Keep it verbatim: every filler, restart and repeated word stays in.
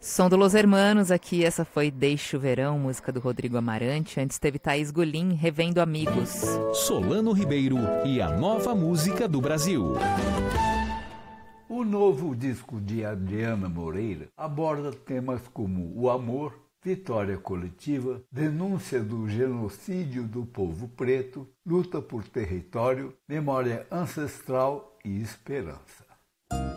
Som do Los Hermanos aqui, essa foi Deixa o Verão, música do Rodrigo Amarante. Antes teve Thaís Golim, Revendo Amigos. Solano Ribeiro e a nova música do Brasil. O novo disco de Adriana Moreira aborda temas como o amor, vitória coletiva, denúncia do genocídio do povo preto, luta por território, memória ancestral e esperança.